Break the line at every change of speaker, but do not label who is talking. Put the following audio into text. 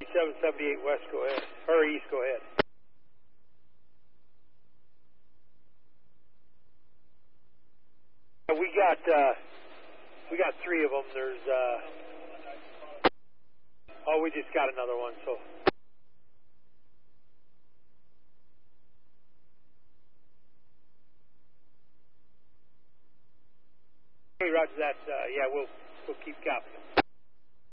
3778 west, go ahead. Or east, go ahead. We got 3 of them. There's, oh, we just got another one, so. Hey, roger that. Yeah, we'll keep copying.